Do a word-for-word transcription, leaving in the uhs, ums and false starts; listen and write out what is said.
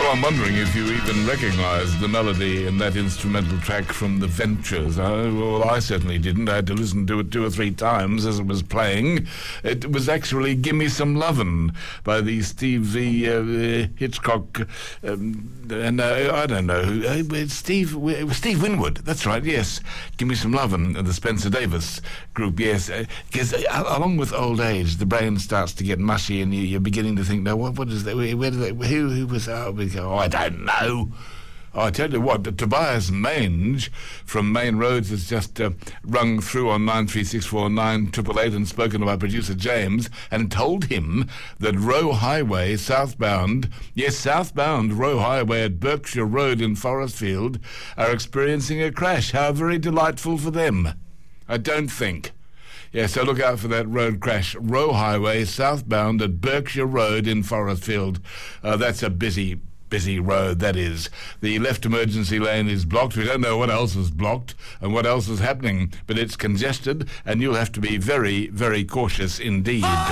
Well, I'm wondering if you even recognise the melody in that instrumental track from The Ventures. Uh, well, I certainly didn't. I had to listen to it two or three times as it was playing. It was actually Gimme Some Lovin' by the Steve V. Uh, Hitchcock, um, and uh, I don't know, uh, Steve uh, Steve Winwood, that's right, yes. Gimme Some Lovin', the Spencer Davis group, yes. Because uh, along with old age, the brain starts to get mushy and you, you're beginning to think, no, what, what is that? Where, where did they, who, who was that? Oh, I don't know. Oh, I tell you what, Tobias Mange from Main Roads has just uh, rung through on nine three six four nine eight eight eight and spoken to my producer James and told him that Roe Highway southbound, yes, southbound Roe Highway at Berkshire Road in Forestfield are experiencing a crash. How very delightful for them. I don't think. Yeah, so look out for that road crash. Roe Highway southbound at Berkshire Road in Forestfield. Uh, that's a busy busy road, that is. The left emergency lane is blocked. We don't know what else is blocked and what else is happening, but it's congested and you'll have to be very, very cautious indeed.